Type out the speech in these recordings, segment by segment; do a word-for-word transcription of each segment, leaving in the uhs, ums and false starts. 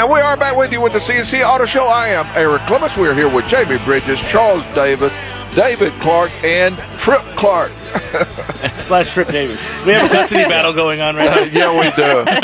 And we are back with you with the C N C Auto Show. I am Eric Clements. We are here with Jamie Bridges, Charles Davis, David Clark, and Trip Clark. Slash Trip Davis. We have a custody battle going on right now. Uh, yeah, we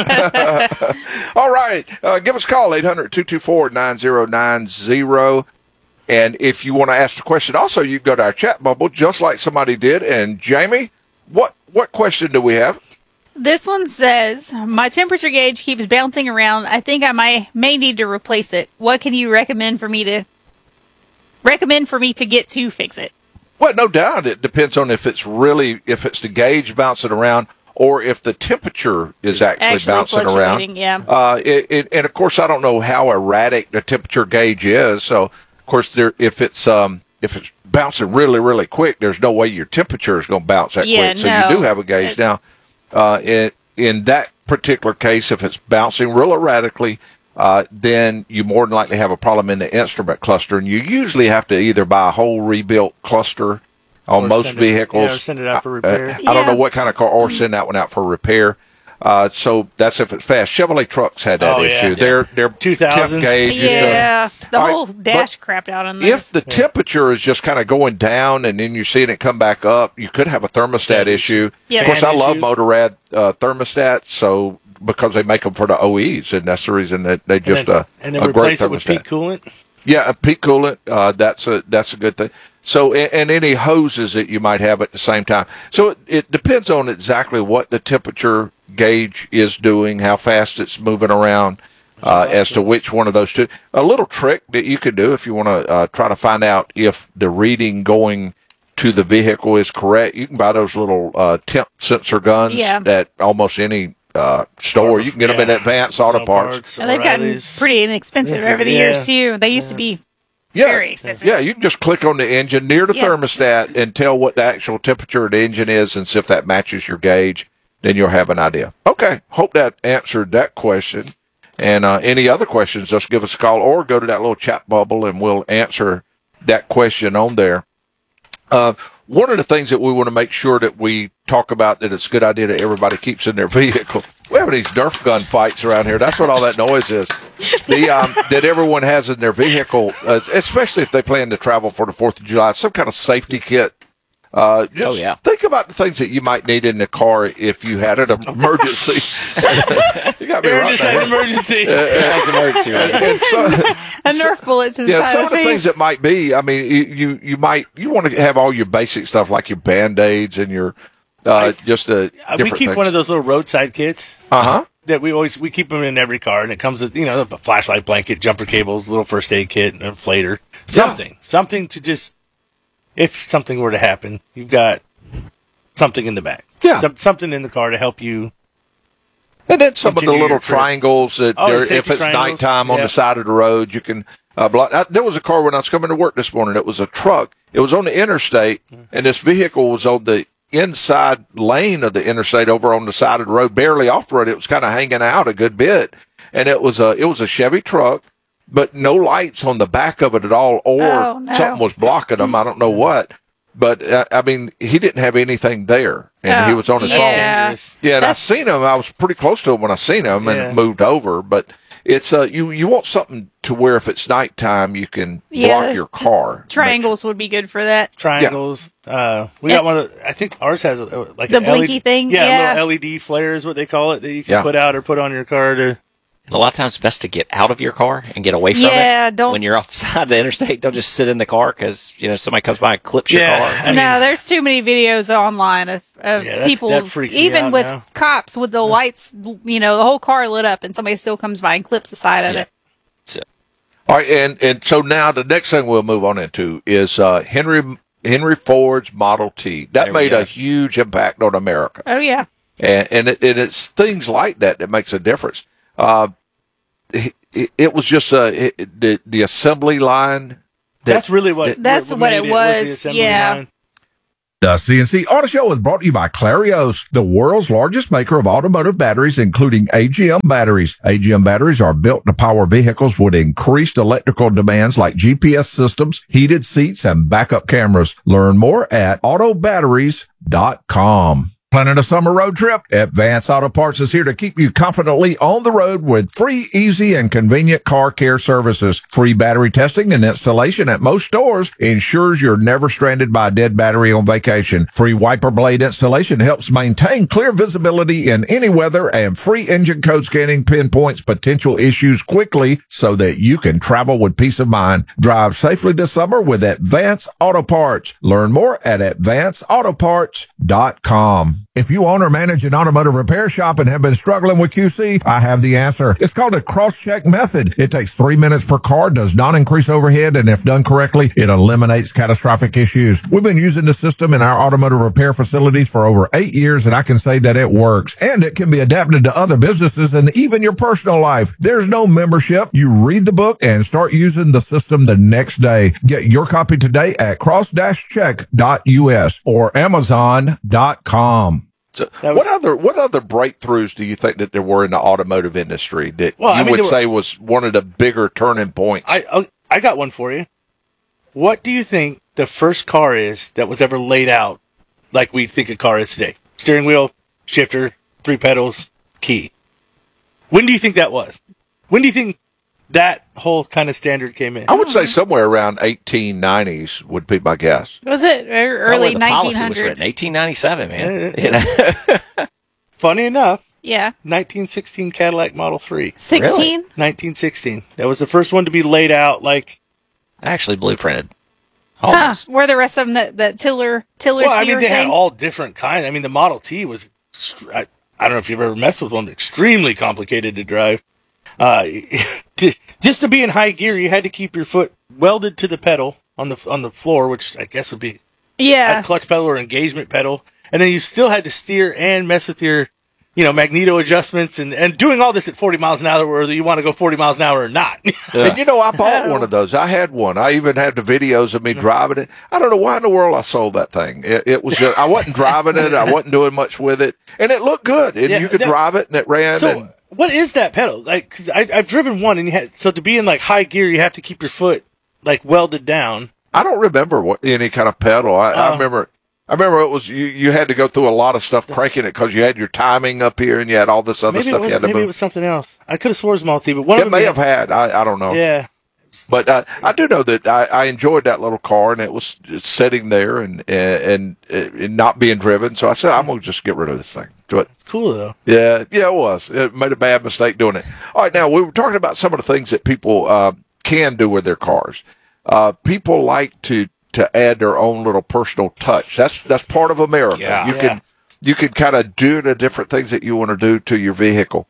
do. All right. Uh, give us a call, eight hundred, two two four, nine zero nine zero. And if you want to ask the question, also, you can go to our chat bubble, just like somebody did. And Jamie, what, what question do we have? This one says, my temperature gauge keeps bouncing around. I think I might, may need to replace it. What can you recommend for me to recommend for me to get to fix it? Well, no doubt. It depends on if it's really, if it's the gauge bouncing around or if the temperature is actually, actually bouncing around. Yeah. Uh, it, it, and, of course, I don't know how erratic the temperature gauge is. So, of course, there, if it's um, if it's bouncing really, really quick, there's no way your temperature is going to bounce that yeah, quick. So no. you do have a gauge. It, now, uh, in, in that particular case, if it's bouncing real erratically, Uh, then you more than likely have a problem in the instrument cluster, and you usually have to either buy a whole rebuilt cluster on or most vehicles. It, yeah, or send it out for repair. I, I, yeah. I don't know what kind of car, or send that one out for repair. Uh, so that's if it's fast. Chevrolet trucks had that oh, issue. Yeah. Their their two temp thousands. gauge is yeah, the, the all whole right, dash crapped out on this. If the yeah. temperature is just kind of going down and then you're seeing it come back up, you could have a thermostat issue. Yep. Of course, Fan I love issue. Motorrad uh, thermostats, so because they make them for the O Es, and that's the reason that they just and then, uh, and then a great replace it with thermostat. peak coolant. Yeah, a peak coolant. Uh, that's a that's a good thing. So, and, and any hoses that you might have at the same time. So it, it depends on exactly what the temperature gauge is doing, how fast it's moving around, uh, as to which one of those two. A little trick that you can do if you want to uh, try to find out if the reading going to the vehicle is correct. You can buy those little uh, temp sensor guns Yeah. at almost any uh, store. You can get them in Yeah. Advanced Auto Auto Parts. Parts, and they've gotten O'Reilly's. pretty inexpensive It's- over the yeah. years, too. They used to be Yeah. very expensive. Yeah, you can just click on the engine near the Yeah. thermostat and tell what the actual temperature of the engine is, and see if that matches your gauge. Then you'll have an idea. Okay, hope that answered that question. And uh, any other questions, just give us a call or go to that little chat bubble, and we'll answer that question on there. Uh, one of the things that we want to make sure that we talk about, that it's a good idea that everybody keeps in their vehicle. We're having these Nerf gun fights around here. That's what all that noise is. The um, that everyone has in their vehicle, uh, especially if they plan to travel for the fourth of July, some kind of safety kit. Uh, just Oh, yeah. think about the things that you might need in the car if you had an emergency. You got me You're right just there. an emergency. That's emergency right here. And so- A Nerf bullet's inside yeah, some of the the face. things that might be, I mean, you, you, you might, you want to have all your basic stuff like your Band-Aids and your, uh, just a Uh, we different keep things. one of those little roadside kits. Uh-huh. That we always we keep them in every car, and it comes with, you know, a flashlight, blanket, jumper cables, little first aid kit, and an inflator, something, something to just, if something were to happen, you've got something in the back, Yeah. Some, something in the car to help you. And then some of the Continue little your trip. triangles that, Oh, the there- safety if it's triangles. nighttime on Yeah. the side of the road, you can uh, block. Uh, there was a car when I was coming to work this morning. It was a truck. It was on the interstate, and this vehicle was on the inside lane of the interstate over on the side of the road, barely off the road. It was kind of hanging out a good bit. And it was a, it was a Chevy truck, but no lights on the back of it at all, or Oh, no. something was blocking them. I don't know what. But, uh, I mean, he didn't have anything there, and he Oh, was on his yeah. phone. Dangerous. Yeah, and I That's- seen him. I was pretty close to him when I seen him, and Yeah. moved over. But it's uh, you you want something to where if it's nighttime, you can Yeah. block your car. Triangles would be good for that. Triangles. Uh, we got one. Of, I think ours has a, like The an L E D, blinky thing? Yeah, Yeah. a little L E D flare is what they call it that you can Yeah. put out or put on your car to. A lot of times it's best to get out of your car and get away from Yeah, it. don't- When you're off the side of the interstate, don't just sit in the car because, you know, somebody comes by and clips your Yeah. car. I mean- no, there's too many videos online of, of Yeah, that- people, that freaks me even out with now. cops with the lights, you know, the whole car lit up, and somebody still comes by and clips the side of Yeah. it. So, All right, and and so now the next thing we'll move on into is uh, Henry Henry Ford's Model T. That There we made go. a huge impact on America, Oh yeah, and and, it, and it's things like that that makes a difference. Uh, it, it was just uh, it, the the assembly line. that- That's really what. That's what made it was, the assembly yeah. line. The C N C Auto Show is brought to you by Clarios, the world's largest maker of automotive batteries, including A G M batteries. A G M batteries are built to power vehicles with increased electrical demands like G P S systems, heated seats, and backup cameras. Learn more at auto batteries dot com. Planning a summer road trip? Advance Auto Parts is here to keep you confidently on the road with free, easy, and convenient car care services. Free battery testing and installation at most stores ensures you're never stranded by a dead battery on vacation. Free wiper blade installation helps maintain clear visibility in any weather, and free engine code scanning pinpoints potential issues quickly so that you can travel with peace of mind. Drive safely this summer with Advance Auto Parts. Learn more at advance auto parts dot com. If you own or manage an automotive repair shop and have been struggling with Q C, I have the answer. It's called a cross-check method. It takes three minutes per car, does not increase overhead, and if done correctly, it eliminates catastrophic issues. We've been using the system in our automotive repair facilities for over eight years, and I can say that it works. And it can be adapted to other businesses and even your personal life. There's no membership. You read the book and start using the system the next day. Get your copy today at cross dash check dot U S or amazon dot com. So was- what other what other breakthroughs do you think that there were in the automotive industry that Well, you I mean, would there were- say was one of the bigger turning points? I oh, I got one for you. What do you think the first car is that was ever laid out like we think a car is today? Steering wheel, shifter, three pedals, key. When do you think that was? When do you think that whole kind of standard came in? I would say somewhere around eighteen nineties would be my guess. Was it er- Probably early the nineteen policy was hundreds? written eighteen ninety-seven, man. Yeah, You know? Funny enough, Yeah. nineteen sixteen Cadillac Model three. sixteen? nineteen sixteen. That was the first one to be laid out like. Actually blueprinted. Huh. Almost. Were the rest of them that, that tiller, tiller Well, I mean, steer they had thing? all different kinds. I mean, the Model T was. extr- I, I don't know if you've ever messed with one. Extremely complicated to drive. Uh, to, just to be in high gear, you had to keep your foot welded to the pedal on the on the floor, which I guess would be yeah. a clutch pedal or engagement pedal, and then you still had to steer and mess with your, you know, magneto adjustments and, and doing all this at forty miles an hour, whether you want to go forty miles an hour or not. And you know, I bought one of those. I had one. I even had the videos of me driving it. I don't know why in the world I sold that thing. It, it was just, I wasn't driving it. I wasn't doing much with it, and it looked good. And Yeah, you could no. drive it, and it ran. So, and what is that pedal? Like, cause I, I've driven one, and you had so to be in like high gear, you have to keep your foot like welded down. I don't remember what any kind of pedal. I, I Oh. remember. I remember it was you. You had to go through a lot of stuff cranking it because you had your timing up here and you had all this other Maybe it stuff you was had to maybe it move. was something else. I could have swore it was multi, but one It of them may you have had. I, I don't know. Yeah, But uh, I do know that I, I enjoyed that little car, and it was just sitting there and, and and and not being driven. So I said, I'm gonna just get rid of this thing. But it's cool though. yeah, yeah, it was. It made a bad mistake doing it. All right, now we were talking about some of the things that people uh, can do with their cars. Uh, people like to to add their own little personal touch. That's that's part of America. Yeah. You Yeah. can you can kind of do the different things that you want to do to your vehicle.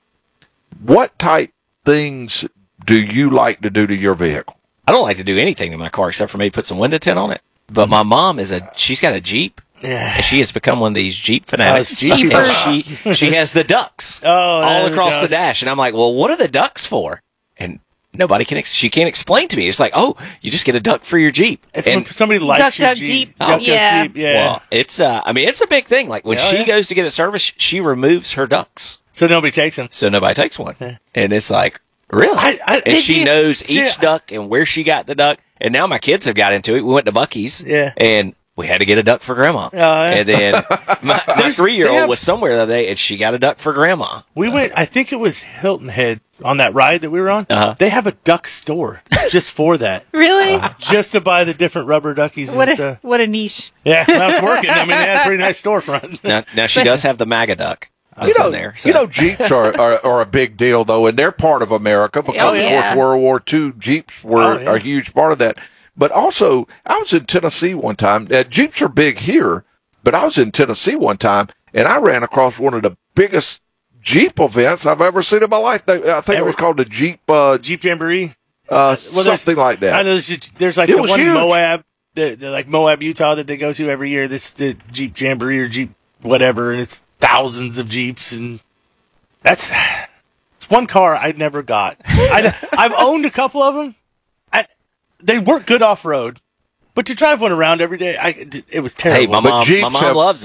What type things do you like to do to your vehicle? I don't like to do anything to my car except for maybe put some window tint on it. But my mom is a, she's got a Jeep. Yeah. And she has become one of these Jeep fanatics. Oh, And Jeepers. she, she has the ducks Oh, all yeah, across the ducks. dash. And I'm like, well, what are the ducks for? And nobody can, ex- she can't explain to me. It's like, oh, you just get a duck for your Jeep. It's and when somebody likes Duck, your duck, Jeep. Jeep. Duck, duck, Yeah. Jeep. Yeah. well, it's, uh, I mean, it's a big thing. Like when Oh, she yeah. goes to get a service, she removes her ducks. So nobody takes them. So nobody takes one. And it's like, really? I- I- and Did she you- knows See, each I- duck and where she got the duck. And now my kids have got into it. We went to Buc-ee's. Yeah. And we had to get a duck for grandma. yeah. And then my, my three year they old have- was somewhere the other day and she got a duck for grandma. We went. I think it was Hilton Head on that ride that we were on. Uh-huh. They have a duck store just for that, Really? just to buy the different rubber duckies what and a stuff. what a niche. Yeah, that was working. I mean, they had a pretty nice storefront. Now, now she does have the MAGA duck. You That's know, in there. So. you know, Jeeps are, are, are a big deal, though, and they're part of America because, Oh, of yeah. course, World War Two Jeeps were Oh, yeah. a huge part of that. But also, I was in Tennessee one time. Uh, Jeeps are big here, but I was in Tennessee one time, and I ran across one of the biggest Jeep events I've ever seen in my life. They, I think Ever- it was called the Jeep, uh, Jeep Jamboree. uh, Well, there's- something like I that. know there's, just- there's like It the was one huge. Moab, the, the like Moab, Utah that they go to every year. This the Jeep Jamboree or Jeep whatever, and it's thousands of Jeeps, and that's it's one car I never got. I, I've owned a couple of them. I, they work good off road, but to drive one around every day, I it was terrible. Hey, my But mom, Jeeps my mom have- loves it.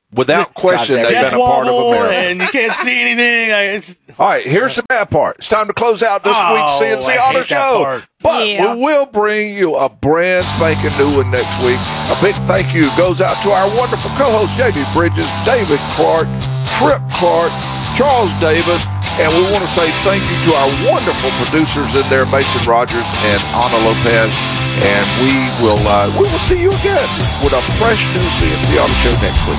without question, they've Death been a part of wobble, America. and you can't see anything. I, it's, All right, here's the bad part. It's time to close out this Oh, week's C N C I Auto hate that Show. part. But Yeah. we will bring you a brand spanking new one next week. A big thank you goes out to our wonderful co-hosts, J D Bridges, David Clark, Trip Clark, Charles Davis, and we want to say thank you to our wonderful producers in there, Mason Rogers and Ana Lopez. And we will uh, we will see you again with a fresh new C N C Auto Show next week.